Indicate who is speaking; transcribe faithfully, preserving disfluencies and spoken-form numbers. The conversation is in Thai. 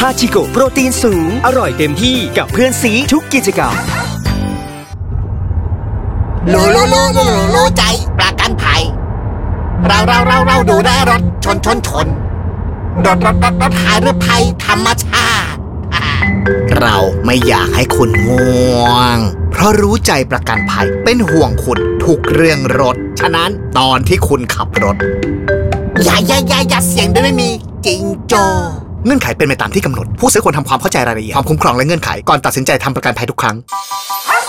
Speaker 1: าชิโกะโปรตีนสูงอร่อยเต็มที่กับเพื่อนซีทุกกิจกรรม
Speaker 2: รู้รู้รู้รู้รู้ใจประกันภัยเราเราเราเราดูแลรถชนชนชนรถรถรถรถหายหรือภัยธรรมชาติเราไม่อยากให้คุณง่วงเพราะรู้ใจประกันภัยเป็นห่วงคุณทุกเรื่องรถฉะนั้นตอนที่คุณขับรถอย่าอย่าอย่าอย่าเสียงด้วยไม่มีจริงโจเงื่อนไขเป็นไปตามที่กำหนดผู้ซื้อควรทำความเข้าใจรายละเอียดความคุ้มครองและเงื่อนไขก่อนตัดสินใจทำประกันภัยทุกครั้ง